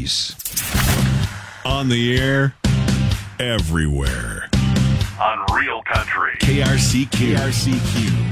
peace. On the air, everywhere. On Real Country. KRCQ.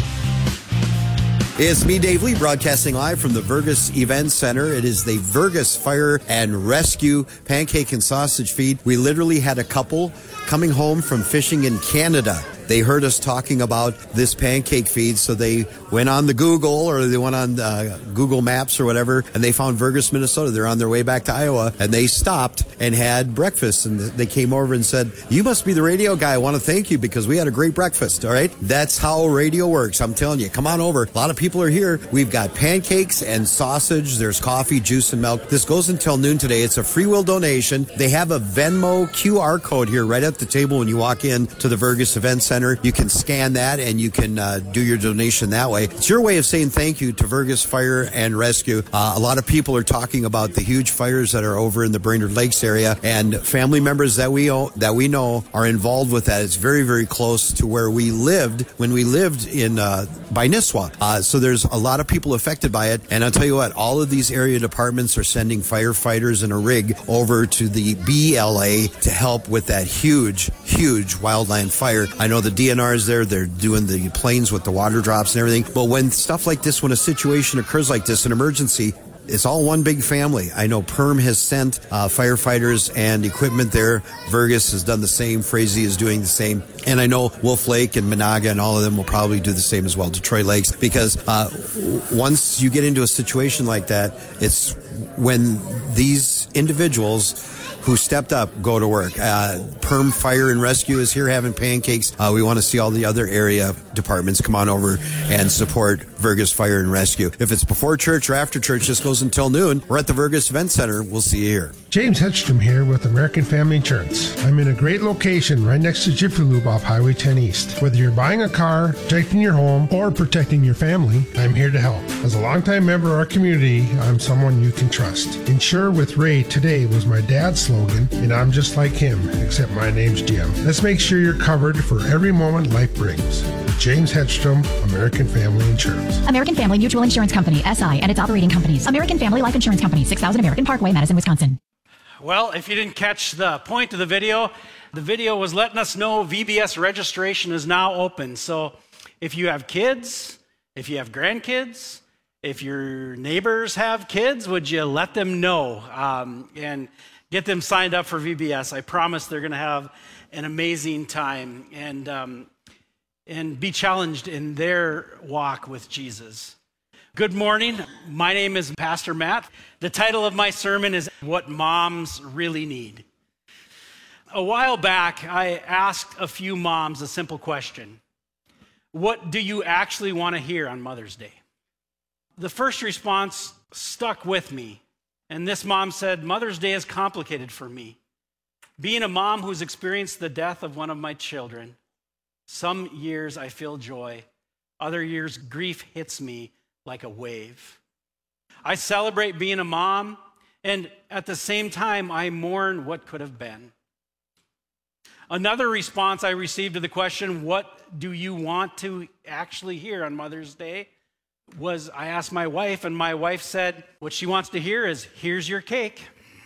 It's me, Dave Lee, broadcasting live from the Vergus Event Center. It is the Vergus Fire and Rescue Pancake and Sausage Feed. We literally had a couple coming home from fishing in Canada. They heard us talking about this pancake feed, so they went on the Google, or they went on Google Maps or whatever, and they found Vergus, Minnesota. They're on their way back to Iowa, and they stopped and had breakfast, and they came over and said, "You must be the radio guy. I want to thank you because we had a great breakfast." All right? That's how radio works. I'm telling you, come on over. A lot of people are here. We've got pancakes and sausage. There's coffee, juice, and milk. This goes until noon today. It's a free will donation. They have a Venmo QR code here right at the table when you walk in to the Vergus Event Center. You can scan that and you can do your donation that way. It's your way of saying thank you to Vergus Fire and Rescue. A lot of people are talking about the huge fires that are over in the Brainerd Lakes area, and family members that we know are involved with that. It's very, very close to where we lived when we lived in by Nisswa. So there's a lot of people affected by it. And I'll tell you what, all of these area departments are sending firefighters and a rig over to the BLA to help with that huge, huge wildland fire. I know the DNR is there. They're doing the planes with the water drops and everything. But when stuff like this, when a situation occurs like this, an emergency, it's all one big family. I know Perm has sent firefighters and equipment there. Vergus has done the same. Frazee is doing the same. And I know Wolf Lake and Monaga and all of them will probably do the same as well, Detroit Lakes, because once you get into a situation like that, it's when these individuals who stepped up go to work. Perm Fire and Rescue is here having pancakes. We want to see all the other area departments come on over and support Vergus Fire and Rescue. If it's before church or after church, this goes until noon. We're at the Vergus Event Center. We'll see you here. James Hedstrom here with American Family Insurance. I'm in a great location right next to Jiffy Lube off Highway 10 East. Whether you're buying a car, protecting your home, or protecting your family, I'm here to help. As a longtime member of our community, I'm someone you can trust. Insure with Ray today was my dad's slogan, and I'm just like him, except my name's Jim. Let's make sure you're covered for every moment life brings. James Hedstrom, American Family Insurance. American Family Mutual Insurance Company, SI, and its operating companies. American Family Life Insurance Company, 6000 American Parkway, Madison, Wisconsin. Well, if you didn't catch the point of the video was letting us know VBS registration is now open. So if you have kids, if you have grandkids, if your neighbors have kids, would you let them know and get them signed up for VBS? I promise they're going to have an amazing time and be challenged in their walk with Jesus. Good morning. My name is Pastor Matt. The title of my sermon is What Moms Really Need. A while back, I asked a few moms a simple question. What do you actually want to hear on Mother's Day? The first response stuck with me. And this mom said, Mother's Day is complicated for me. Being a mom who's experienced the death of one of my children, some years I feel joy, other years grief hits me like a wave. I celebrate being a mom, and at the same time, I mourn what could have been. Another response I received to the question, what do you want to actually hear on Mother's Day? Was I asked my wife, and my wife said what she wants to hear is, here's your cake.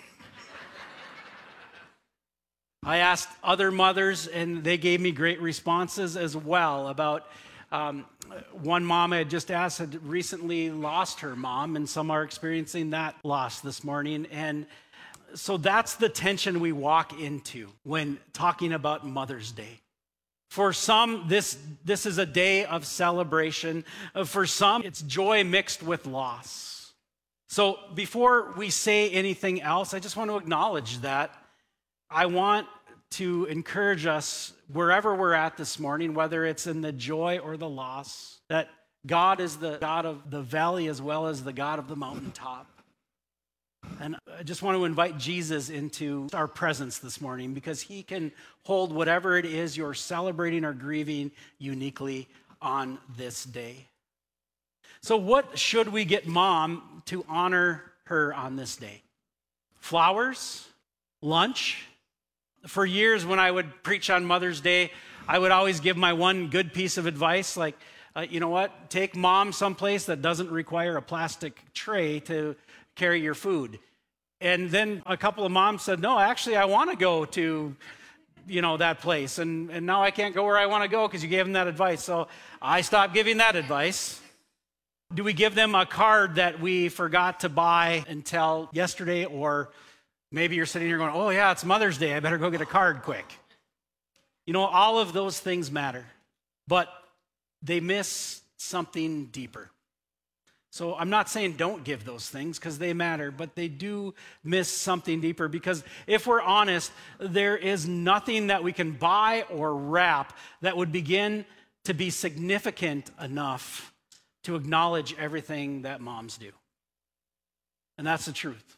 I asked other mothers, and they gave me great responses as well about one mom I had just asked had recently lost her mom, and some are experiencing that loss this morning. And so that's the tension we walk into when talking about Mother's Day. For some, this is a day of celebration. For some, it's joy mixed with loss. So before we say anything else, I just want to acknowledge that. I want to encourage us, wherever we're at this morning, whether it's in the joy or the loss, that God is the God of the valley as well as the God of the mountaintop. And I just want to invite Jesus into our presence this morning because he can hold whatever it is you're celebrating or grieving uniquely on this day. So what should we get mom to honor her on this day? Flowers? Lunch? For years when I would preach on Mother's Day, I would always give my one good piece of advice, like, you know what? Take mom someplace that doesn't require a plastic tray to carry your food. And then a couple of moms said, no, actually, I want to go to, that place. And now I can't go where I want to go because you gave them that advice. So I stopped giving that advice. Do we give them a card that we forgot to buy until yesterday? Or maybe you're sitting here going, oh yeah, it's Mother's Day. I better go get a card quick. All of those things matter, but they miss something deeper. So I'm not saying don't give those things because they matter, but they do miss something deeper, because if we're honest, there is nothing that we can buy or wrap that would begin to be significant enough to acknowledge everything that moms do. And that's the truth.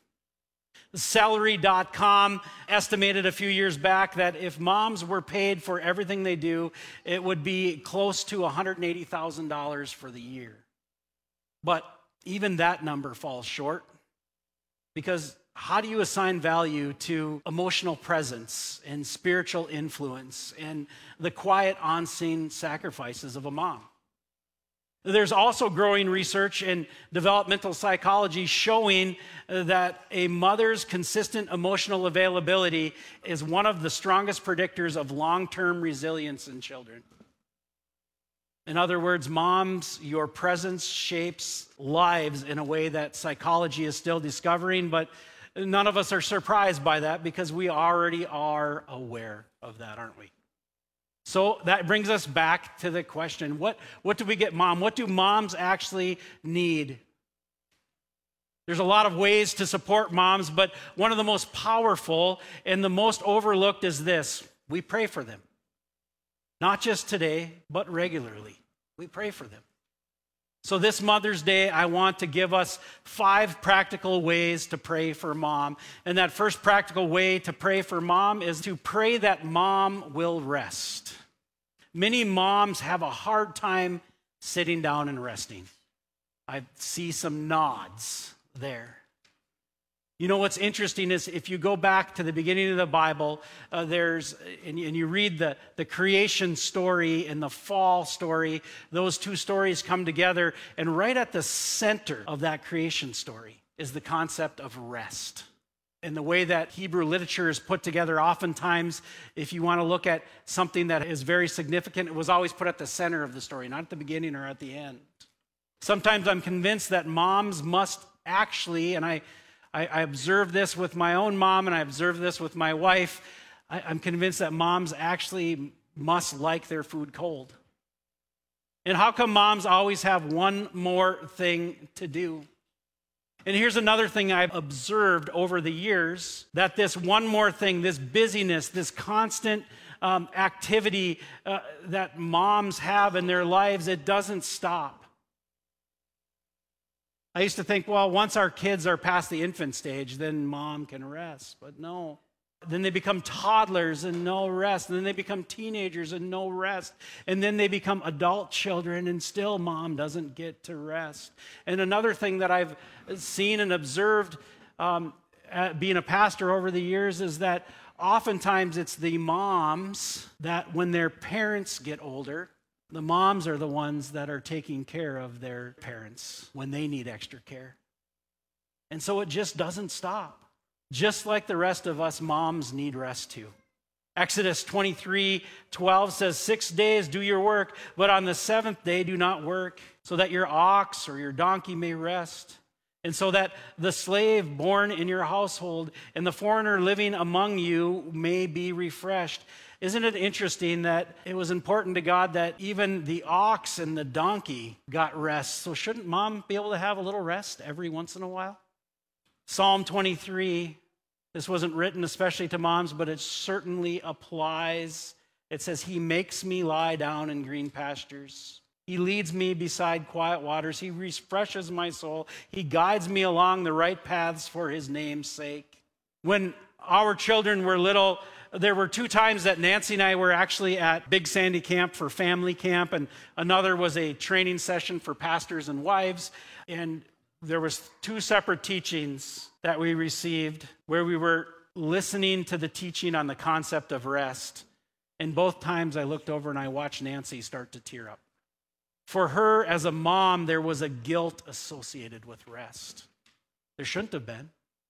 Salary.com estimated a few years back that if moms were paid for everything they do, it would be close to $180,000 for the year. But even that number falls short, because how do you assign value to emotional presence and spiritual influence and the quiet on-scene sacrifices of a mom? There's also growing research in developmental psychology showing that a mother's consistent emotional availability is one of the strongest predictors of long-term resilience in children. In other words, moms, your presence shapes lives in a way that psychology is still discovering, but none of us are surprised by that because we already are aware of that, aren't we? So that brings us back to the question, what do we get mom? What do moms actually need? There's a lot of ways to support moms, but one of the most powerful and the most overlooked is this: we pray for them. Not just today, but regularly. We pray for them. So this Mother's Day, I want to give us 5 practical ways to pray for mom. And that first practical way to pray for mom is to pray that mom will rest. Many moms have a hard time sitting down and resting. I see some nods there. What's interesting is if you go back to the beginning of the Bible, and you read the creation story and the fall story, those two stories come together, and right at the center of that creation story is the concept of rest. And the way that Hebrew literature is put together, oftentimes, if you want to look at something that is very significant, it was always put at the center of the story, not at the beginning or at the end. Sometimes I'm convinced that moms must actually, and I observe this with my own mom, and I observe this with my wife. I'm convinced that moms actually must like their food cold. And how come moms always have one more thing to do? And here's another thing I've observed over the years, that this one more thing, this busyness, this constant activity that moms have in their lives, it doesn't stop. I used to think, well, once our kids are past the infant stage, then mom can rest. But no. Then they become toddlers and no rest. And then they become teenagers and no rest. And then they become adult children and still mom doesn't get to rest. And another thing that I've seen and observed being a pastor over the years is that oftentimes it's the moms that when their parents get older, the moms are the ones that are taking care of their parents when they need extra care. And so it just doesn't stop. Just like the rest of us, moms need rest too. Exodus 23:12 says, 6 days do your work, but on the 7th day do not work, so that your ox or your donkey may rest, and so that the slave born in your household and the foreigner living among you may be refreshed. Isn't it interesting that it was important to God that even the ox and the donkey got rest? So shouldn't mom be able to have a little rest every once in a while? Psalm 23, this wasn't written especially to moms, but it certainly applies. It says, he makes me lie down in green pastures. He leads me beside quiet waters. He refreshes my soul. He guides me along the right paths for his name's sake. When our children were little, there were 2 times that Nancy and I were actually at Big Sandy Camp for family camp, and another was a training session for pastors and wives. And there was 2 separate teachings that we received where we were listening to the teaching on the concept of rest. And both times I looked over and I watched Nancy start to tear up. For her, as a mom, there was a guilt associated with rest. There shouldn't have been,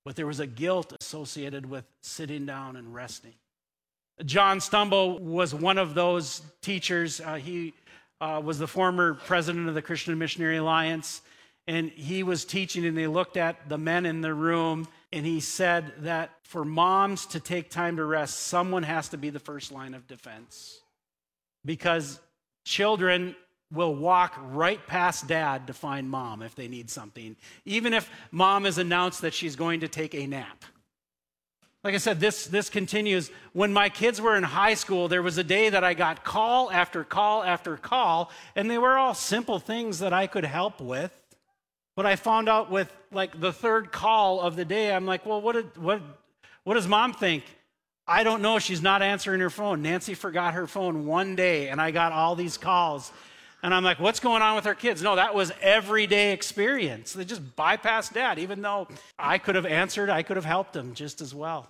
but there was a guilt associated with sitting down and resting. John Stumbo was one of those teachers. He was the former president of the Christian Missionary Alliance, and he was teaching, and they looked at the men in the room, and he said that for moms to take time to rest, someone has to be the first line of defense, because children will walk right past dad to find mom if they need something, even if mom has announced that she's going to take a nap. Like I said, this continues. When my kids were in high school, there was a day that I got call after call after call, and they were all simple things that I could help with. But I found out with like the third call of the day, I'm like, well, what does mom think? I don't know. She's not answering her phone. Nancy forgot her phone one day, and I got all these calls. And I'm like, what's going on with our kids? No, that was everyday experience. They just bypassed dad, even though I could have answered, I could have helped them just as well.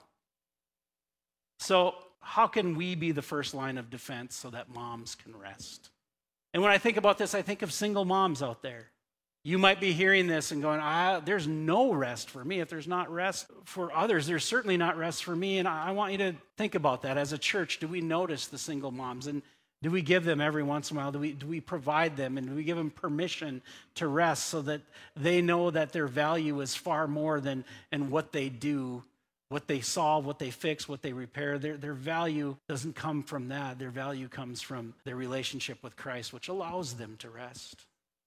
So how can we be the first line of defense so that moms can rest? And when I think about this, I think of single moms out there. You might be hearing this and going, there's no rest for me. If there's not rest for others, there's certainly not rest for me. And I want you to think about that. As a church, do we notice the single moms? And do we give them every once in a while? Do we provide them? And do we give them permission to rest so that they know that their value is far more than what they do, what they solve, what they fix, what they repair? Their value doesn't come from that. Their value comes from their relationship with Christ, which allows them to rest.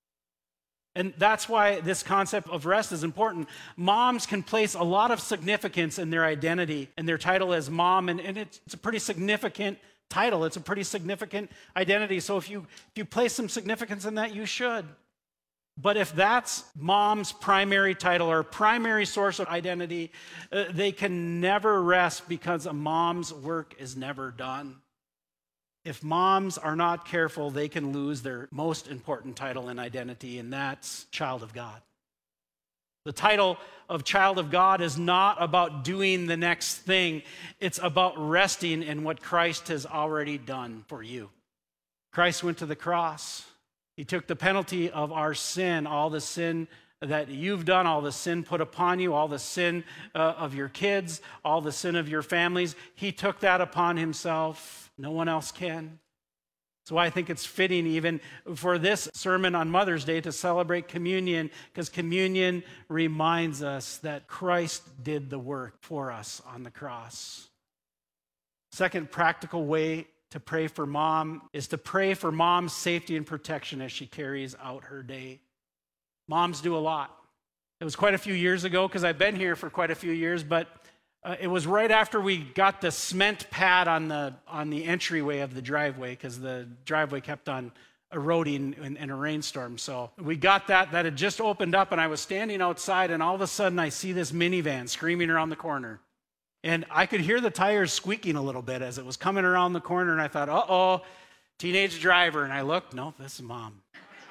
And that's why this concept of rest is important. Moms can place a lot of significance in their identity and their title as mom, and it's a pretty significant title. It's a pretty significant identity. So if you place some significance in that, you should. But if that's mom's primary title or primary source of identity, they can never rest because a mom's work is never done. If moms are not careful, they can lose their most important title and identity, and that's child of God. The title of child of God is not about doing the next thing. It's about resting in what Christ has already done for you. Christ went to the cross. He took the penalty of our sin, all the sin that you've done, all the sin put upon you, all the sin of your kids, all the sin of your families. He took that upon himself. No one else can. So I think it's fitting even for this sermon on Mother's Day to celebrate communion, because communion reminds us that Christ did the work for us on the cross. Second practical way to pray for mom is to pray for mom's safety and protection as she carries out her day. Moms do a lot. It was quite a few years ago, because I've been here for quite a few years, but it was right after we got the cement pad on the entryway of the driveway, because the driveway kept on eroding in a rainstorm. So we got that had just opened up, and I was standing outside, and all of a sudden I see this minivan screaming around the corner. And I could hear the tires squeaking a little bit as it was coming around the corner, and I thought, uh-oh, teenage driver. And I looked, no, this is mom.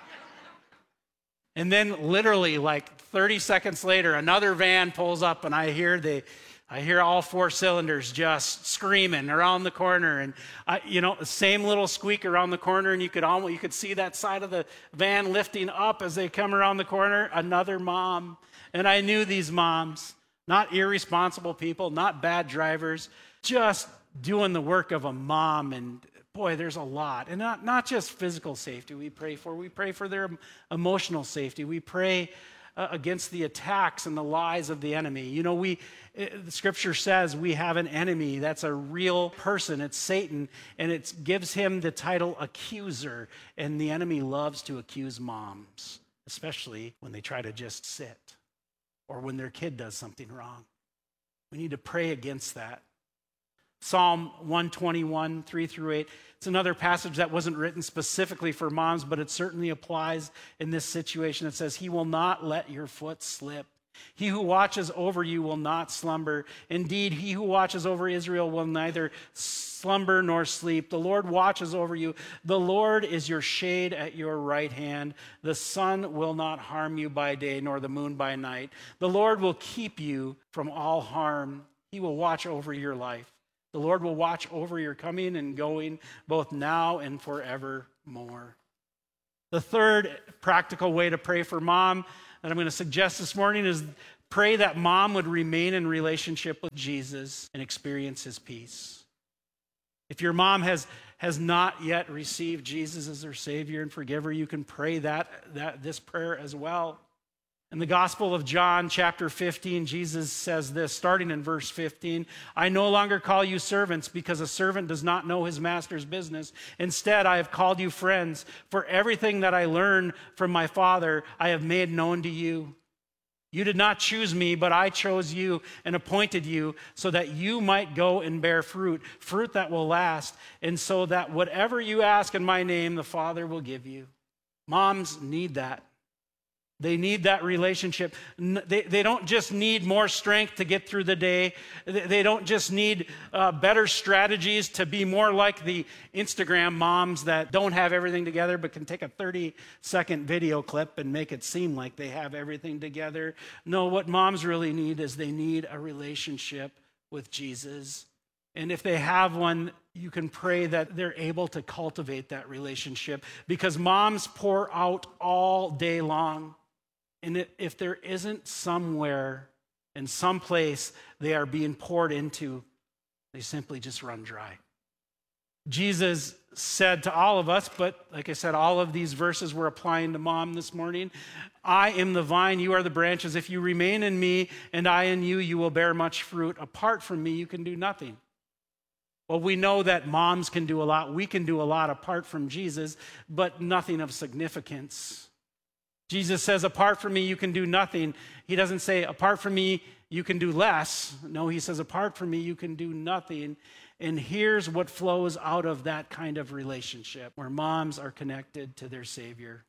And then literally like 30 seconds later, another van pulls up, and I hear all four cylinders just screaming around the corner, and the same little squeak around the corner, and you could see that side of the van lifting up as they come around the corner. Another mom, and I knew these moms, not irresponsible people, not bad drivers, just doing the work of a mom. And boy, there's a lot, and not just physical safety we pray for their emotional safety. We pray against the attacks and the lies of the enemy. The scripture says we have an enemy that's a real person. It's Satan, and it gives him the title accuser. And the enemy loves to accuse moms, especially when they try to just sit or when their kid does something wrong. We need to pray against that. Psalm 121, 3-8. It's another passage that wasn't written specifically for moms, but it certainly applies in this situation. It says, "He will not let your foot slip. He who watches over you will not slumber. Indeed, he who watches over Israel will neither slumber nor sleep. The Lord watches over you. The Lord is your shade at your right hand. The sun will not harm you by day, nor the moon by night. The Lord will keep you from all harm. He will watch over your life. The Lord will watch over your coming and going, both now and forevermore." The third practical way to pray for mom that I'm going to suggest this morning is Pray that mom would remain in relationship with Jesus and experience his peace. If your mom has not yet received Jesus as her Savior and forgiver, you can pray this prayer as well. In the Gospel of John, chapter 15, Jesus says this, starting in verse 15, I no longer call you servants because a servant does not know his master's business. Instead, I have called you friends, for everything that I learned from my Father I have made known to you. You did not choose me, but I chose you and appointed you so that you might go and bear fruit, fruit that will last, and so that whatever you ask in my name, the Father will give you. Moms need that. They need that relationship. They don't just need more strength to get through the day. They don't just need better strategies to be more like the Instagram moms that don't have everything together but can take a 30-second video clip and make it seem like they have everything together. No, what moms really need is they need a relationship with Jesus. And if they have one, you can pray that they're able to cultivate that relationship, because moms pour out all day long. And if there isn't somewhere and someplace they are being poured into, they simply just run dry. Jesus said to all of us, but like I said, all of these verses were applying to mom this morning. I am the vine, you are the branches. If you remain in me and I in you, you will bear much fruit. Apart from me, you can do nothing. Well, we know that moms can do a lot. We can do a lot apart from Jesus, but nothing of significance. Jesus says, apart from me, you can do nothing. He doesn't say, apart from me, you can do less. No, he says, apart from me, you can do nothing. And here's what flows out of that kind of relationship where moms are connected to their Savior: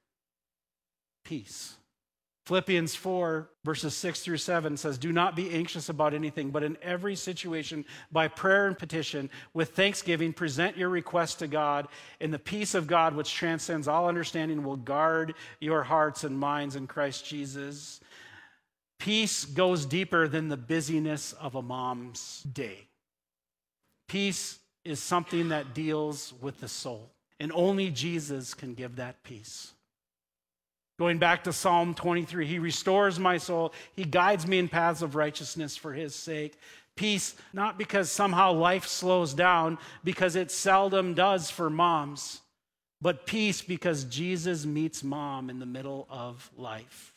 peace. Philippians 4, verses 6 through 7 says, do not be anxious about anything, but in every situation, by prayer and petition, with thanksgiving, present your requests to God, and the peace of God, which transcends all understanding, will guard your hearts and minds in Christ Jesus. Peace goes deeper than the busyness of a mom's day. Peace is something that deals with the soul, and only Jesus can give that peace. Going back to Psalm 23, he restores my soul. He guides me in paths of righteousness for his sake. Peace, not because somehow life slows down, because it seldom does for moms, but peace because Jesus meets mom in the middle of life.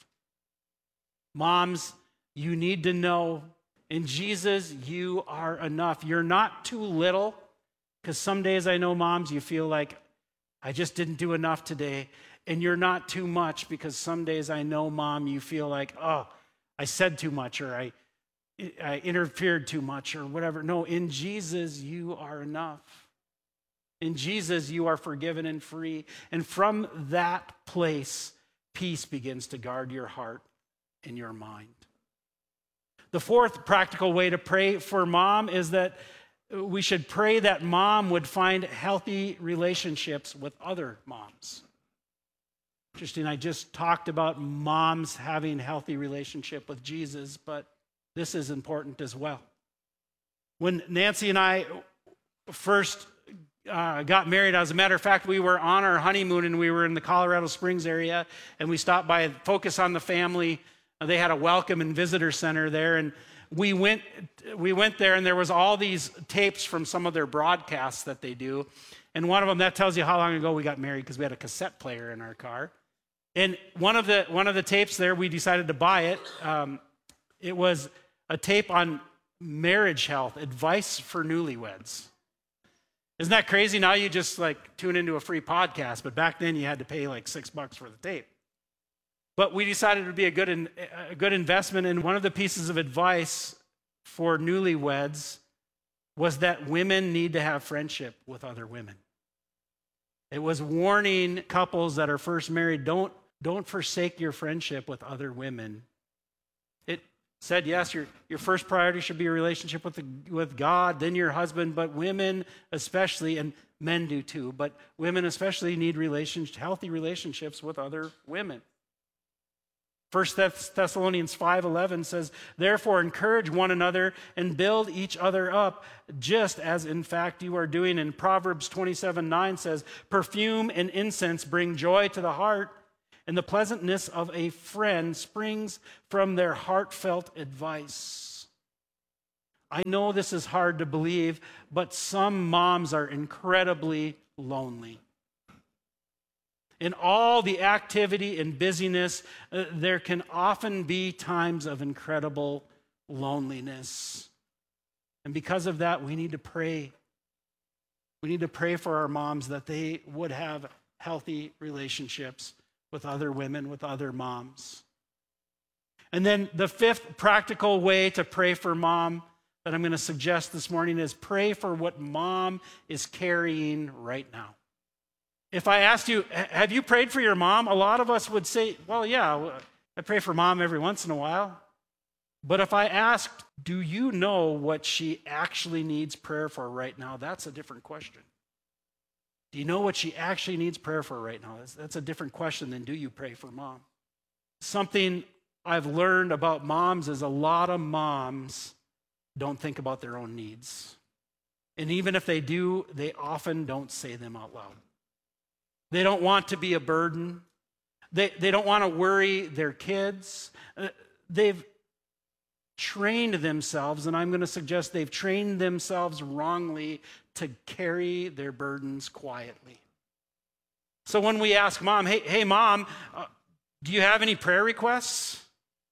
Moms, you need to know, in Jesus, you are enough. You're not too little, because some days I know moms, you feel like, I just didn't do enough today. And you're not too much, because some days I know, mom, you feel like, oh, I said too much, or I interfered too much, or whatever. No, in Jesus, you are enough. In Jesus, you are forgiven and free. And from that place, peace begins to guard your heart and your mind. The fourth practical way to pray for mom is that we should pray that mom would find healthy relationships with other moms. Interesting, I just talked about moms having a healthy relationship with Jesus, but this is important as well. When Nancy and I first got married, as a matter of fact, we were on our honeymoon and we were in the Colorado Springs area, and we stopped by Focus on the Family. They had a welcome and visitor center there, and we went there, and there was all these tapes from some of their broadcasts that they do. And one of them, that tells you how long ago we got married, because we had a cassette player in our car. And one of the tapes there, we decided to buy it. It was a tape on marriage health, advice for newlyweds. Isn't that crazy? Now you just like tune into a free podcast, but back then you had to pay like $6 for the tape. But we decided it would be a good investment, and one of the pieces of advice for newlyweds was that women need to have friendship with other women. It was warning couples that are first married, don't forsake your friendship with other women. It said, yes, your first priority should be a relationship with God, then your husband, but women especially, and men do too, but women especially need healthy relationships with other women. 1 Thessalonians 5:11 says, therefore encourage one another and build each other up, just as in fact you are doing. And Proverbs 27:9 says, perfume and incense bring joy to the heart, and the pleasantness of a friend springs from their heartfelt advice. I know this is hard to believe, but some moms are incredibly lonely. In all the activity and busyness, there can often be times of incredible loneliness. And because of that, we need to pray. We need to pray for our moms that they would have healthy relationships with other women, with other moms. And then the fifth practical way to pray for mom that I'm going to suggest this morning is pray for what mom is carrying right now. If I asked you, have you prayed for your mom? A lot of us would say, well, yeah, I pray for mom every once in a while. But if I asked, do you know what she actually needs prayer for right now? That's a different question. Do you know what she actually needs prayer for right now? That's a different question than do you pray for mom? Something I've learned about moms is a lot of moms don't think about their own needs. And even if they do, they often don't say them out loud. They don't want to be a burden. They don't want to worry their kids. They've trained themselves, and I'm going to suggest they've trained themselves wrongly to carry their burdens quietly. So when we ask mom, hey mom, do you have any prayer requests?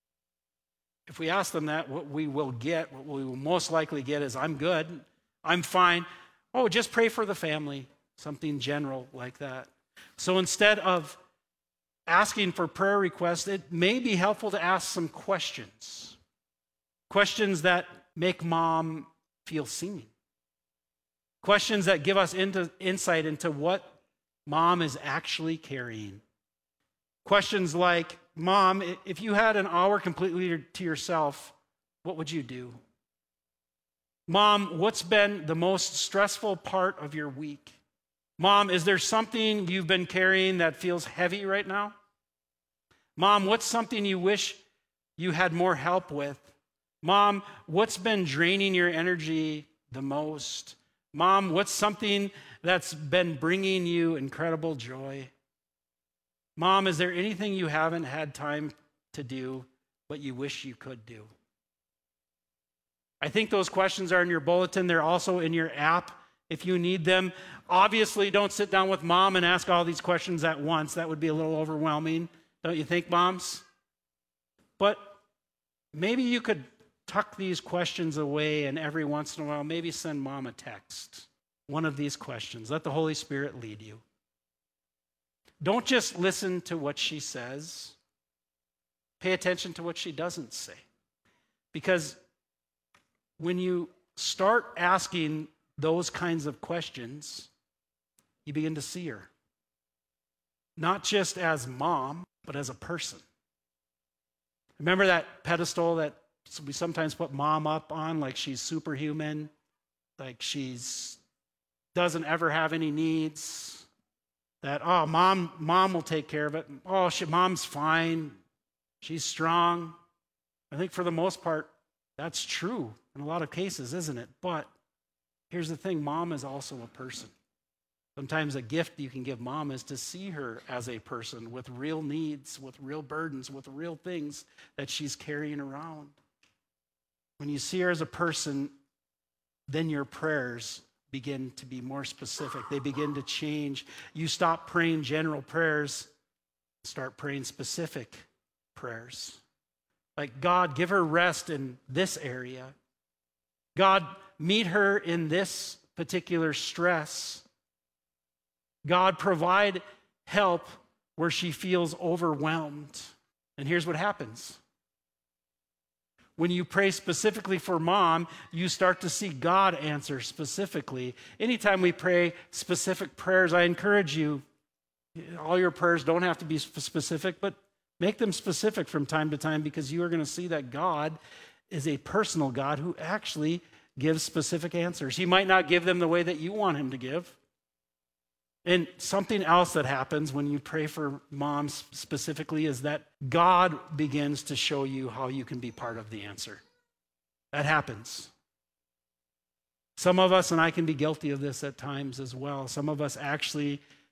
If we ask them that, what we will most likely get is, I'm good, I'm fine. Oh, just pray for the family, something general like that. So instead of asking for prayer requests, it may be helpful to ask some questions. Questions that make mom feel seen. Questions that give us insight into what mom is actually carrying. Questions like, Mom, if you had an hour completely to yourself, what would you do? Mom, what's been the most stressful part of your week? Mom, is there something you've been carrying that feels heavy right now? Mom, what's something you wish you had more help with? Mom, what's been draining your energy the most? Mom, what's something that's been bringing you incredible joy? Mom, is there anything you haven't had time to do, but you wish you could do? I think those questions are in your bulletin. They're also in your app if you need them. Obviously, don't sit down with mom and ask all these questions at once. That would be a little overwhelming, don't you think, moms? But maybe you could tuck these questions away, and every once in a while, maybe send mom a text. One of these questions. Let the Holy Spirit lead you. Don't just listen to what she says. Pay attention to what she doesn't say. Because when you start asking those kinds of questions, you begin to see her. Not just as mom, but as a person. Remember that pedestal that we sometimes put mom up on, like she's superhuman, like she's doesn't ever have any needs. That, oh, mom will take care of it. Oh, mom's fine. She's strong. I think for the most part, that's true in a lot of cases, isn't it? But here's the thing, mom is also a person. Sometimes a gift you can give mom is to see her as a person with real needs, with real burdens, with real things that she's carrying around. When you see her as a person, then your prayers begin to be more specific. They begin to change. You stop praying general prayers, start praying specific prayers. Like, God, give her rest in this area. God, meet her in this particular stress. God, provide help where she feels overwhelmed. And here's what happens. When you pray specifically for mom, you start to see God answer specifically. Anytime we pray specific prayers, I encourage you, all your prayers don't have to be specific, but make them specific from time to time, because you are going to see that God is a personal God who actually gives specific answers. He might not give them the way that you want him to give. And something else that happens when you pray for moms specifically is that God begins to show you how you can be part of the answer. That happens. Some of us, and I can be guilty of this at times as well, some of us actually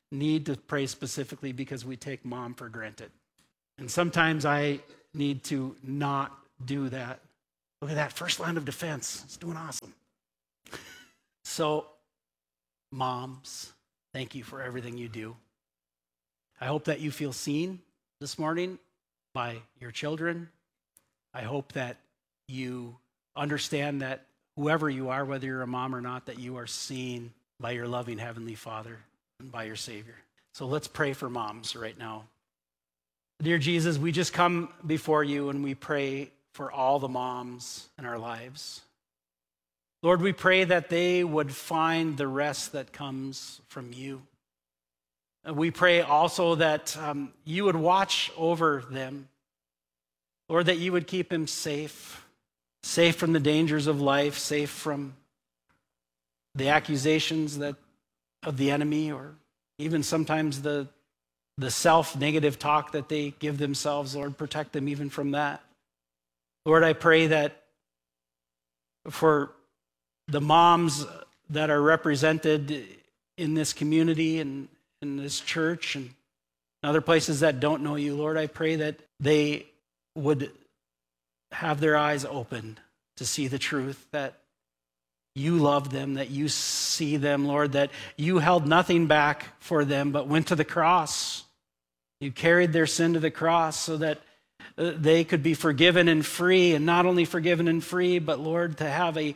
need to pray specifically because we take mom for granted. And sometimes I need to not do that. Look at that, first line of defense. It's doing awesome. So, moms, thank you for everything you do. I hope that you feel seen this morning by your children. I hope that you understand that whoever you are, whether you're a mom or not, that you are seen by your loving Heavenly Father and by your Savior. So let's pray for moms right now. Dear Jesus, we just come before you and we pray for all the moms in our lives. Lord, we pray that they would find the rest that comes from you. And we pray also that you would watch over them. Lord, that you would keep them safe from the dangers of life, safe from the accusations of the enemy, or even sometimes the self-negative talk that they give themselves. Lord, protect them even from that. Lord, I pray that for the moms that are represented in this community and in this church and other places that don't know you, Lord, I pray that they would have their eyes opened to see the truth, that you love them, that you see them, Lord, that you held nothing back for them but went to the cross. You carried their sin to the cross so that they could be forgiven and free, and not only forgiven and free, but Lord, to have a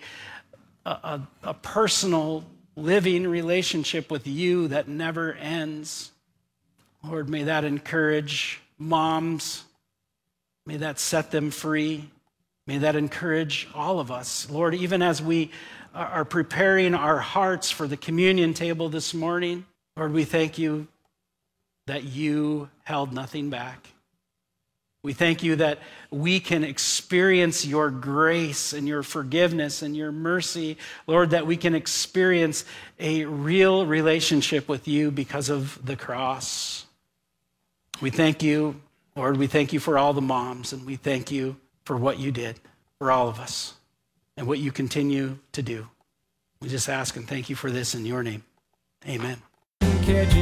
personal living relationship with you that never ends. Lord, may that encourage moms. May that set them free. May that encourage all of us. Lord, even as we are preparing our hearts for the communion table this morning, Lord, we thank you that you held nothing back. We thank you that we can experience your grace and your forgiveness and your mercy. Lord, that we can experience a real relationship with you because of the cross. We thank you, Lord. We thank you for all the moms, and we thank you for what you did for all of us and what you continue to do. We just ask and thank you for this in your name. Amen.